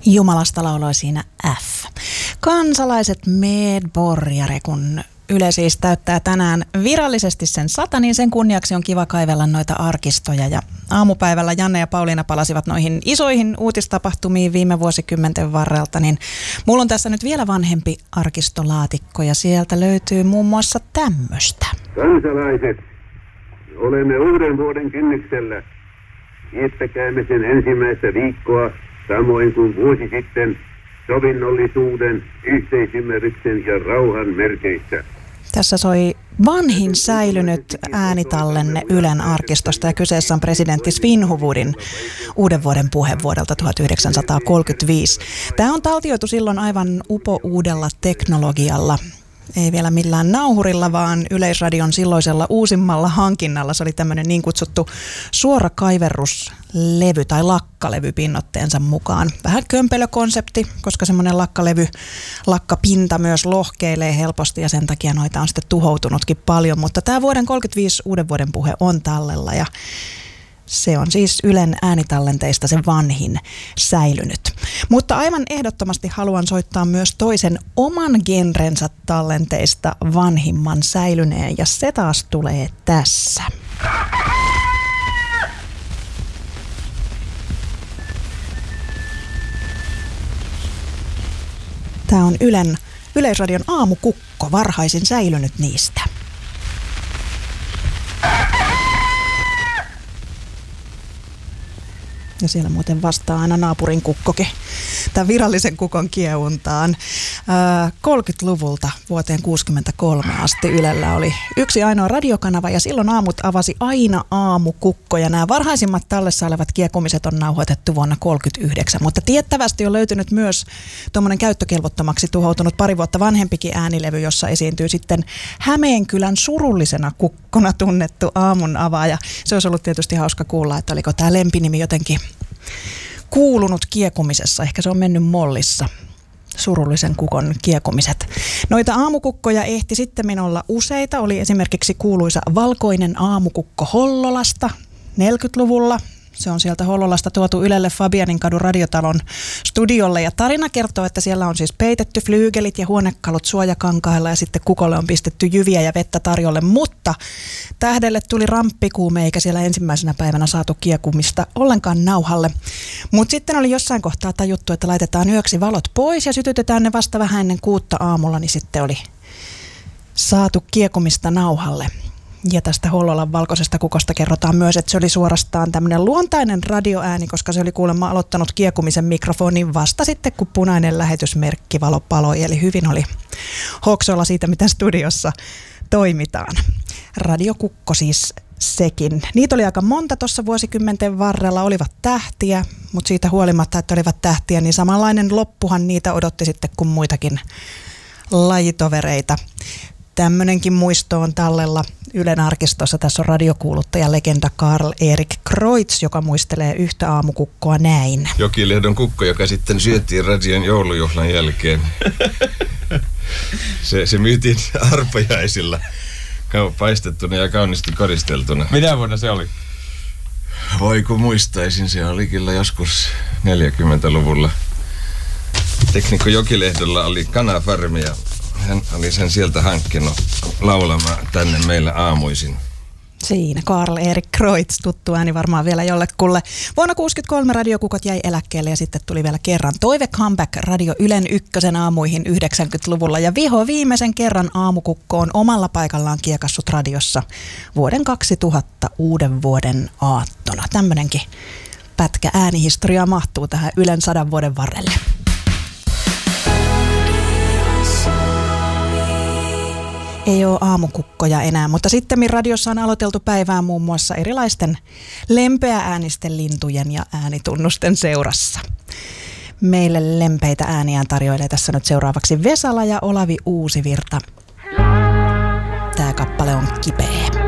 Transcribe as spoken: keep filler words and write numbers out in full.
Jumalasta lauloi siinä F. Kansalaiset medborgare, kun Yle siis täyttää tänään virallisesti sen sata, niin sen kunniaksi on kiva kaivella noita arkistoja. Ja aamupäivällä Janne ja Pauliina palasivat noihin isoihin uutistapahtumiin viime vuosikymmenten varrelta, niin mulla on tässä nyt vielä vanhempi arkistolaatikko ja sieltä löytyy muun muassa tämmöistä. Kansalaiset, olemme uuden vuoden kynnyksellä. Viettäkäämme sen ensimmäistä viikkoa samoin kuin vuosi sitten sovinnollisuuden, yhteisymmärryksen ja rauhan merkeissä. Tässä soi vanhin säilynyt äänitallenne Ylen arkistosta ja kyseessä on presidentti Svinhufvudin uuden vuoden puhe vuodelta tuhatyhdeksänsataakolmekymmentäviisi. Tämä on taltioitu silloin aivan upo-uudella teknologialla. Ei vielä millään nauhurilla, vaan Yleisradion silloisella uusimmalla hankinnalla. Se oli tämmöinen niin kutsuttu suorakaiverruslevy tai lakkalevy pinnotteensa mukaan. Vähän kömpelökonsepti, koska semmoinen lakkalevy, lakkapinta myös lohkeilee helposti ja sen takia noita on sitten tuhoutunutkin paljon. Mutta tämä vuoden kolmekymmentäviisi uuden vuoden puhe on tallella ja se on siis Ylen äänitallenteista se vanhin säilynyt. Mutta aivan ehdottomasti haluan soittaa myös toisen oman genrensä tallenteista vanhimman säilyneen ja se taas tulee tässä. Tämä on Ylen, Yleisradion aamukukko, varhaisin säilynyt niistä. Ja siellä muuten vastaa aina naapurin kukkokin tämän virallisen kukon kiehuntaan. kolmekymmentäluvulta vuoteen kuusikymmentäkolme asti Ylellä oli yksi ainoa radiokanava ja silloin aamut avasi aina aamukukko. Ja nämä varhaisimmat tallessa olevat kiekumiset on nauhoitettu vuonna tuhatyhdeksänsataakolmekymmentäyhdeksän. Mutta tiettävästi on löytynyt myös tuommoinen käyttökelvottomaksi tuhoutunut pari vuotta vanhempikin äänilevy, jossa esiintyy sitten Hämeenkylän surullisena kukkona tunnettu aamun avaaja. Se olisi ollut tietysti hauska kuulla, että oliko tämä lempinimi jotenkin kuulunut kiekumisessa. Ehkä se on mennyt mollissa. Surullisen kukon kiekumiset. Noita aamukukkoja ehti sitten olla useita. Oli esimerkiksi kuuluisa valkoinen aamukukko Hollolasta neljäkymmentäluvulla. Se on sieltä Hollolasta tuotu Ylelle Fabianinkadun radiotalon studiolle ja tarina kertoo, että siellä on siis peitetty flyygelit ja huonekalut suojakankailla ja sitten kukolle on pistetty jyviä ja vettä tarjolle, mutta tähdelle tuli ramppikuume eikä siellä ensimmäisenä päivänä saatu kiekumista ollenkaan nauhalle. Mutta sitten oli jossain kohtaa tajuttu, että laitetaan yöksi valot pois ja sytytetään ne vasta vähän ennen kuutta aamulla, niin sitten oli saatu kiekumista nauhalle. Ja tästä Hollolan valkoisesta kukosta kerrotaan myös, että se oli suorastaan tämmöinen luontainen radioääni, koska se oli kuulemma aloittanut kiekumisen mikrofonin vasta sitten, kun punainen lähetysmerkki valo paloi. Eli hyvin oli hoksolla siitä, miten studiossa toimitaan. Radiokukko siis sekin. Niitä oli aika monta tuossa vuosikymmenten varrella, olivat tähtiä, mutta siitä huolimatta, että olivat tähtiä, niin samanlainen loppuhan niitä odotti sitten kuin muitakin lajitovereita. Tämmöinenkin muisto on tallella Ylen arkistossa. Tässä on radiokuuluttaja legenda Karl Erik Kreutz, joka muistelee yhtä aamukukkoa näin. Jokilehdon kukko, joka sitten syöttiin radion joulujuhlan jälkeen. Se, se myytiin arpajaisilla paistettuna ja kauniisti koristeltuna. Mitä vuonna se oli? Voi kun muistaisin, se oli kyllä joskus neljäkymmentäluvulla. Teknikko Jokilehdolla oli kanafarmi ja hän oli sen sieltä hankkinut laulamaan tänne meillä aamuisin. Siinä Karl Erik Kreutz, tuttu ääni varmaan vielä jollekulle. Vuonna kuusikymmentäkolme radiokukot jäi eläkkeelle ja sitten tuli vielä kerran toive comeback Radio Ylen ykkösen aamuihin yhdeksänkymmentäluvulla. Ja viho viimeisen kerran aamukukko on omalla paikallaan kiekassut radiossa vuoden kaksituhatta uuden vuoden aattona. Tämmöinenkin pätkä äänihistoriaa mahtuu tähän Ylen sadan vuoden varrelle. Ei ole aamukukkoja enää, mutta sitten radiossa on aloiteltu päivää muun muassa erilaisten lempeääänisten lintujen ja äänitunnusten seurassa. Meille lempeitä ääniään tarjoilee tässä nyt seuraavaksi Vesala ja Olavi Uusivirta. Tämä kappale on kipeä.